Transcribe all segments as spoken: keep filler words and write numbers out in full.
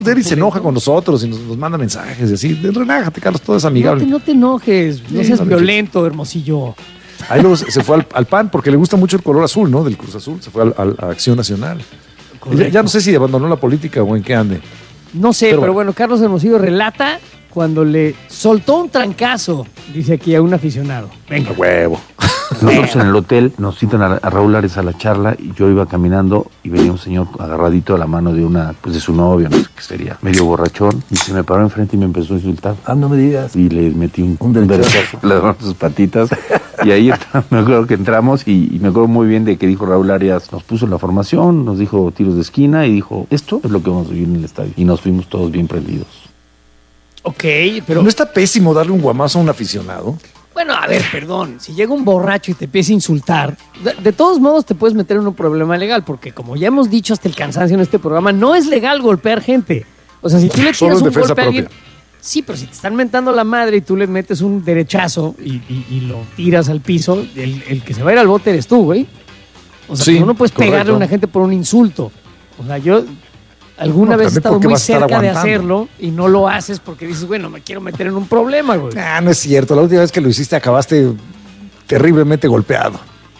Y se enoja con nosotros y nos, nos manda mensajes y así. Relájate, Carlos, todo es amigable. No te, no te enojes, no Sí, seas no, violento, Hermosillo. Ahí luego se, se fue al, al P A N porque le gusta mucho el color azul, ¿no? Del Cruz Azul. Se fue al, al, a Acción Nacional. Ya, ya no sé si abandonó la política o en qué ande. No sé, Pero pero, bueno. bueno, Carlos Hermosillo relata cuando le soltó un trancazo, dice aquí a un aficionado. Venga. A huevo. Nosotros en el hotel nos citan a, a Raúl Ares a la charla y yo iba caminando y venía un señor agarradito a la mano de una, pues de su novia, no sé qué sería, medio borrachón, y se me paró enfrente y me empezó a insultar. Ah, no me digas. Y le metí un, Un un derechazo. derechazo, le dieron sus patitas. Y ahí me acuerdo que entramos y, y me acuerdo muy bien de que dijo Raúl Arias, nos puso la formación, nos dijo tiros de esquina y dijo, esto es lo que vamos a vivir en el estadio. Y nos fuimos todos bien prendidos. Ok, pero ¿No está pésimo darle un guamazo a un aficionado? bueno, a ver, perdón, si llega un borracho y te empieza a insultar, de, de todos modos te puedes meter en un problema legal, porque como ya hemos dicho hasta el cansancio en este programa, no es legal golpear gente. O sea, si tú le Solo tiras en un defensa golpe a alguien... propia. Sí, pero si te están mentando la madre y tú le metes un derechazo y, y- y lo tiras al piso, el, el que se va a ir al bote eres tú, güey. O sea, Sí, tú no puedes correcto. pegarle a una gente por un insulto. O sea, yo alguna No, vez he también estado porque muy vas a estar cerca de aguantando. hacerlo y no lo haces porque dices, bueno, me quiero meter en un problema, güey. Ah, no es cierto. La última vez que lo hiciste acabaste terriblemente golpeado.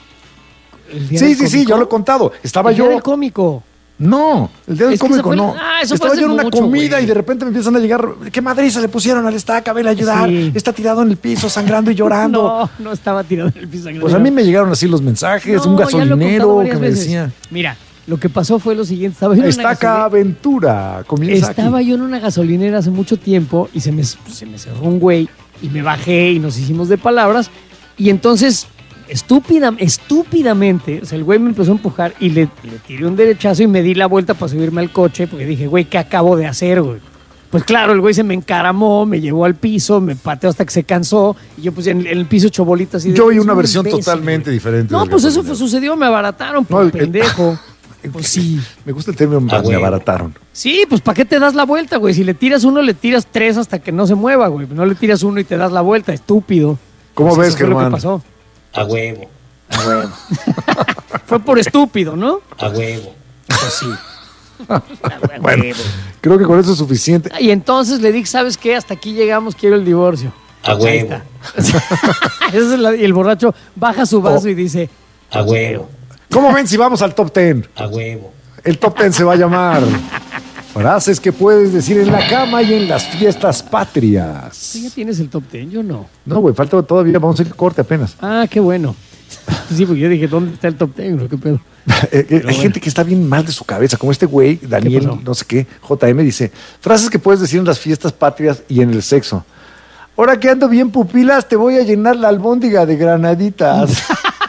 El día Sí, del sí, sí, cómico. yo lo he contado. Estaba El día yo... del cómico. No, el día del Es que ese cómico fue el- no. ah, eso fue Estaba hace yo en una mucho, comida güey. y de repente me empiezan a llegar. ¿Qué madriza le pusieron al estaca? Vele a ayudar. Sí. Está tirado en el piso, sangrando y llorando. No, no estaba tirado en el piso. Pues a mí me llegaron así los mensajes, No, un ya lo he contado gasolinero que varias me veces. decía. Mira, lo que pasó fue lo siguiente. Estaba yo en una Estaca gasolinera- Aventura. Comienza Estaba aquí. yo en una gasolinera hace mucho tiempo y se me, se me cerró un güey y me bajé y nos hicimos de palabras y entonces estúpida, estúpidamente, o sea, el güey me empezó a empujar y le, le tiré un derechazo y me di la vuelta para subirme al coche porque dije, güey, ¿qué acabo de hacer, güey? Pues claro, el güey se me encaramó, me llevó al piso, me pateó hasta que se cansó y yo pues en, en el piso hecho bolitas. Y de, Yo vi "Es una un versión imbécil, totalmente güey". diferente. No, del pues eso fue, gasolinero. sucedió, me abarataron por No, el- pendejo. Pues sí. Me gusta el término, me, me abarataron. Sí, pues ¿para qué te das la vuelta, güey? Si le tiras uno, le tiras tres hasta que no se mueva, güey. No le tiras uno y te das la vuelta, estúpido. ¿Cómo Pues ves, eso fue lo que Germán? pasó. A huevo, A huevo. Fue por estúpido, ¿no? a huevo. Pues sí. A Bueno, huevo. creo que con eso es suficiente. Y entonces le dije, ¿sabes qué? Hasta aquí llegamos, quiero el divorcio. A huevo, Esa es la- y el borracho baja su vaso y dice, a huevo, ¿Cómo ven si vamos al top ten? a huevo. El top ten se va a llamar Frases que puedes decir en la cama y en las fiestas patrias. ¿tú ya tienes el top ten? Yo no. No, güey, falta todavía, vamos a ir corte apenas. Ah, qué bueno. Sí, porque yo dije, ¿dónde está el top ten? ¿Qué pedo? Eh, eh, hay bueno. gente que está bien mal de su cabeza, como este güey, Daniel, pasó? no sé qué, J M, dice, frases que puedes decir en las fiestas patrias y en el sexo. Ahora que ando bien pupilas, te voy a llenar la albóndiga de granaditas.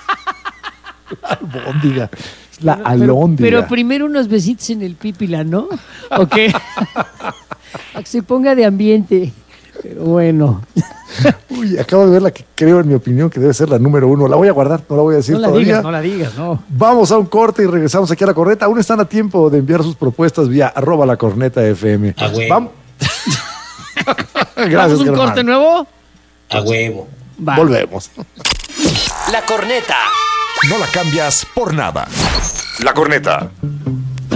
La albóndiga. Es la Pero- alóndiga. Pero, primero unos besitos en el pípila, ¿no? Ok. A que se ponga de ambiente. Pero bueno. Uy, acabo de ver la que creo, en mi opinión, que debe ser la número uno. La voy a guardar, no la voy a decir No la todavía. digas, no la digas, no. Vamos a un corte y regresamos aquí a La Corneta. Aún están a tiempo de enviar sus propuestas vía arroba la corneta F M. A huevo. Vam- Gracias, ¿Vamos a un Germán. corte nuevo? A huevo. Va. Volvemos. La Corneta. No la cambias por nada. La Corneta.